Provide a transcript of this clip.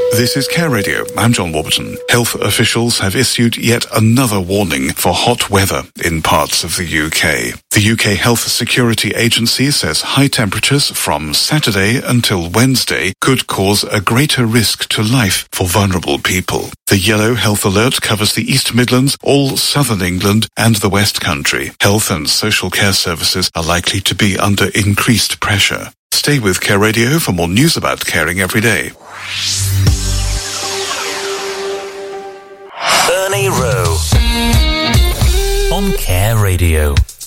This is Care Radio. I'm John Warburton. Health officials have issued yet another warning for hot weather in parts of the UK. The UK Health Security Agency says high temperatures from Saturday until Wednesday could cause a greater risk to life for vulnerable people. The yellow health alert covers the East Midlands, all southern England and the West Country. Health and social care services are likely to be under increased pressure. Stay with Care Radio for more news about caring every day. Ernie Rowe on Care Radio.